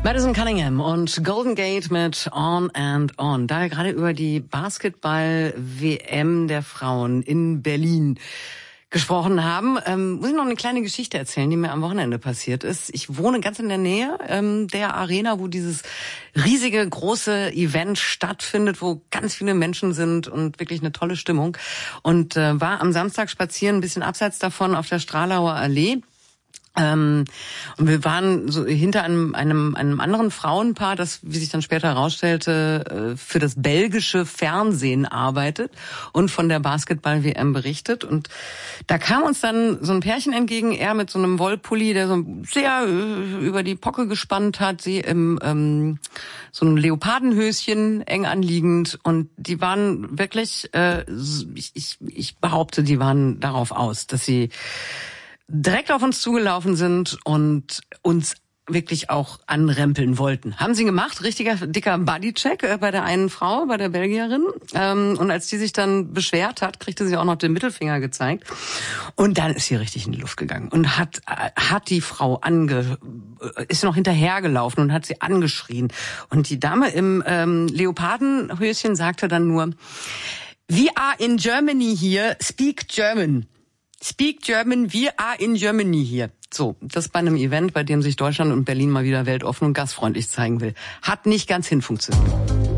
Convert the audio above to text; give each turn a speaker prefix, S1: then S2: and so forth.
S1: Madison Cunningham und Golden Gate mit On and On. Da wir gerade über die Basketball-WM der Frauen in Berlin gesprochen haben, muss ich noch eine kleine Geschichte erzählen, die mir am Wochenende passiert ist. Ich wohne ganz in der Nähe der Arena, wo dieses riesige, große Event stattfindet, wo ganz viele Menschen sind und wirklich eine tolle Stimmung. Und war am Samstag spazieren, ein bisschen abseits davon auf der Stralauer Allee. Und wir waren so hinter einem anderen Frauenpaar, das, wie sich dann später herausstellte, für das belgische Fernsehen arbeitet und von der Basketball-WM berichtet. Und da kam uns dann so ein Pärchen entgegen, er mit so einem Wollpulli, der so sehr über die Pocke gespannt hat, sie im so einem Leopardenhöschen, eng anliegend. Und die waren wirklich, ich behaupte, die waren darauf aus, dass sie direkt auf uns zugelaufen sind und uns wirklich auch anrempeln wollten. Haben sie gemacht, richtiger dicker Bodycheck bei der einen Frau, bei der Belgierin. Und als die sich dann beschwert hat, kriegte sie auch noch den Mittelfinger gezeigt. Und dann ist sie richtig in die Luft gegangen und hat die Frau ist noch hinterhergelaufen und hat sie angeschrien. Und die Dame im Leopardenhöschen sagte dann nur: "We are in Germany here, speak German. Speak German, we are in Germany here." So, das bei einem Event, bei dem sich Deutschland und Berlin mal wieder weltoffen und gastfreundlich zeigen will. Hat nicht ganz hinfunktioniert.